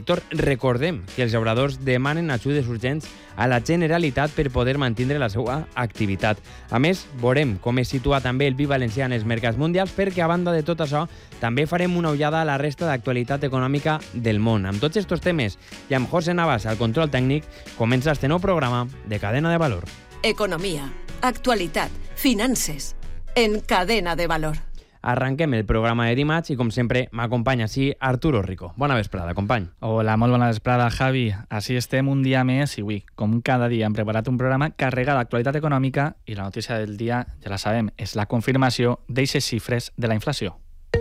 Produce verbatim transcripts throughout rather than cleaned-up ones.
sector. Recordem que els llauradors demanen ajudes urgents a la Generalitat per poder mantenir la seva activitat. A més, veurem com es situa també el vi valencià en els mercats mundials, perquè a banda de tot això també farem una ullada a la resta d'actualitat econòmica del món. Amb tots estos temes i amb José Navas al control tècnic, comença este nou programa de Cadena de Valor. Economia, actualitat, finances, en Cadena de Valor. Arranquem el programa de dimarts i, com sempre, m'acompanya així Arturo Rico. Bona vesprada, company. Hola, molt bona vesprada, Javi. Així estem un dia més i avui, com cada dia, hem preparat un programa carregat d'actualitat econòmica i la notícia del dia, ja la sabem, és la confirmació d'eixes xifres de la inflació.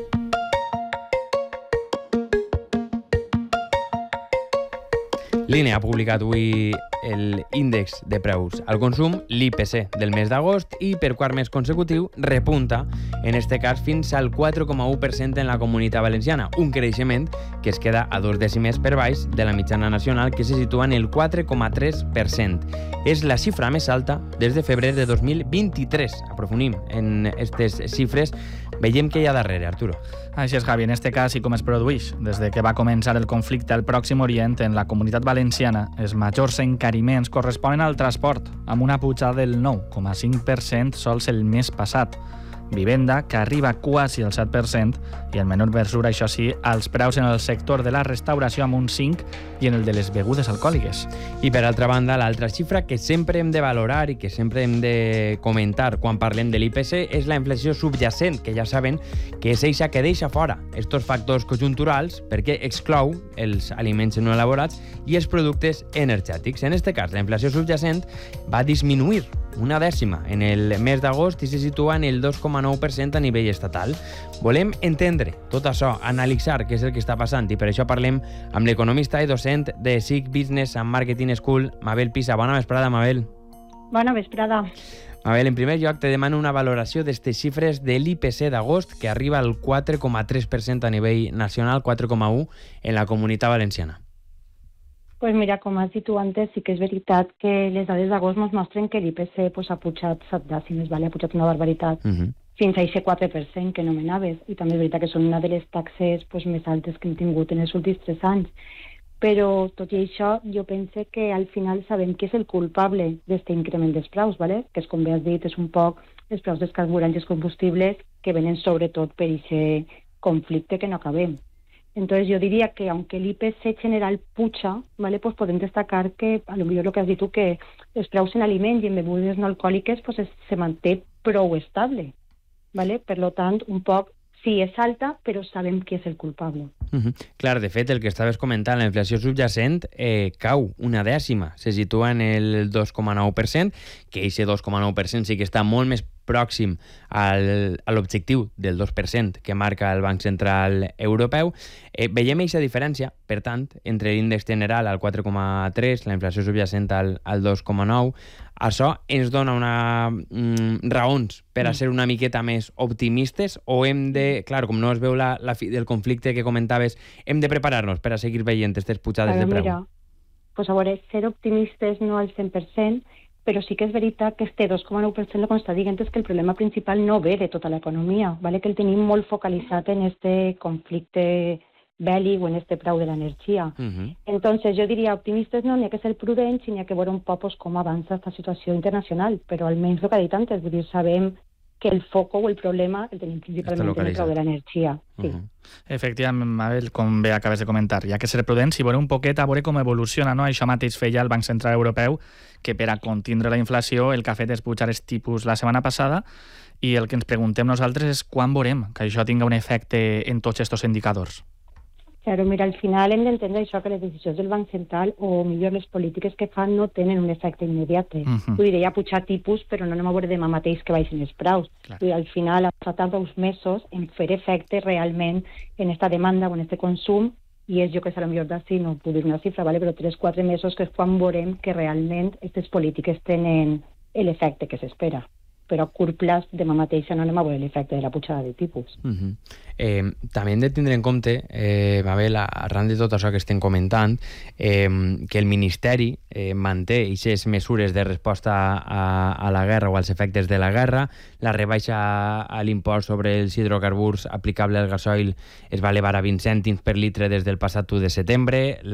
L'I N E ha publicat avui l'índex de preus al consum, l'I P C del mes d'agost, i per quart mes consecutiu repunta, en este cas fins al quatre coma u per cent en la Comunitat Valenciana, un creixement que es queda a dos dècimes per baix de la mitjana nacional, que se situa en el quatre coma tres per cent. És la xifra més alta des de febrer de dos mil vint-i-tres. Aprofundim en aquestes xifres. Veiem què hi ha darrere, Arturo. Així és, Javi. En este cas, i com es produeix des de que va començar el conflicte al Pròxim Orient, en la Comunitat Valenciana, els majors encariments corresponen al transport, amb una pujada del nou coma cinc per cent sols el mes passat. Vivenda, que arriba quasi al set per cent, i en menor mesura, això sí, als preus en el sector de la restauració amb un cinc i en el de les begudes alcohòliques. I per altra banda, l'altra xifra que sempre hem de valorar i que sempre hem de comentar quan parlem de l'I P C és la inflació subjacent, que ja saben que és eixa que deixa fora estos factors conjunturals perquè exclou els aliments no elaborats i els productes energètics. En aquest cas, la inflació subjacent va disminuir una dècima en el mes d'agost i se situa en el dos coma nou per cent a nivell estatal. Volem entendre tot això, analitzar què és el que està passant, i per això parlem amb l'economista i docent de S I C Business and Marketing School, Mabel Pisa. Bona vesprada, Mabel. Bona vesprada. Mabel, en primer lloc te demano una valoració d'aquestes xifres de l'I P C d'agost, que arriba al quatre coma tres per cent a nivell nacional, quatre coma u en la Comunitat Valenciana. Pues mira, com has dit tu antes, sí que és veritat que les dades d'agost ens mostren que l'I P C pues, ha pujat set dècimes, vale? Ha pujat una barbaritat, uh -huh. fins a aquest quatre per cent que nomenaves, i també és veritat que són una de les taxes pues, més altes que hem tingut en els últims tres anys. Però, tot i això, jo penso que al final sabem qui és el culpable d'aquest increment dels preus, vale? Que és, com bé has dit, és un poc els preus dels carburants i els combustibles que venen sobretot per aquest conflicte que no acabem. Entonces yo diría que aunque el I P C general puja, ¿vale? Pues podemos destacar que, a lo mejor lo que has dit tu, que els preus en aliments i en begudes no alcohòliques pues es, se manté prou estable, ¿vale? Per lo tant, un poc sí és alta, però sabem qui és el culpable. Uh -huh. Clar, de fet, el que estaves comentant, la inflació subjacent eh, cau una dècima, se situa en el dos coma nou per cent, que aquest dos coma nou per cent sí que està molt més pròxim al, a l'objectiu del dos per cent que marca el Banc Central Europeu. Eh, veiem aquesta diferència, per tant, entre l'índex general al quatre coma tres, la inflació subjacent al, al dos coma nou. Això ens dona una, mm, raons per a ser una miqueta més optimistes, o hem de, clar, com no es veu la, la fi del conflicte que comentaves, hem de preparar-nos per a seguir veient aquestes pujades de preu? Mira, pues a veure, ser optimistes no al cent per cent, però sí que és veritat que este dos coma nou per cent el que està dient és que el problema principal no ve de tota l'economia, ¿vale? Que el tenim molt focalitzat en este conflicte bèl·lic o en este preu de l'energia. Uh-huh. Entonces, jo diria, optimistes no, n'hi ha que ser prudents i n'hi ha que veure un poc pues, com avança aquesta situació internacional, però almenys el que ha dit antes, vull dir, sabem que el foco o el problema el tenim principalment en el preu de l'energia. Sí. Uh-huh. Efectivament, Mabel, com bé acabes de comentar, hi ha que ser prudents i veure un poquet a veure com evoluciona, no? Això mateix feia el Banc Central Europeu, que per a contindre la inflació el que ha fet és pujar els tipus la setmana passada, i el que ens preguntem nosaltres és quan veurem que això tinga un efecte en tots aquests indicadors. Claro, mira, al final hem d'entendre això, que les decisions del Banc Central, o millor les polítiques que fan, no tenen un efecte immediat. Uh-huh. Vull dir, ja pujar tipus, però no anem a veure demà mateix que baixin els preus. Vull dir, al final ha passat uns mesos en fer efecte realment en esta demanda o en este consum, i és jo que serà millor d'ací, no puc dir una xifra, vale? Però tres o quatre mesos que és quan veurem que realment aquestes polítiques tenen l'efecte que s'espera. Però a curt plaç, demà mateixa, no anem a veure l'efecte de la pujada de tipus. Uh-huh. eh, també hem de tindre en compte, eh, Mabel, arran de tot això que estem comentant, eh, que el Ministeri eh, manté aquestes mesures de resposta a, a la guerra o als efectes de la guerra. La rebaixa a l'impost sobre els hidrocarburs aplicable al gasoil es va elevar a vint cèntims per litre des del passat u de setembre.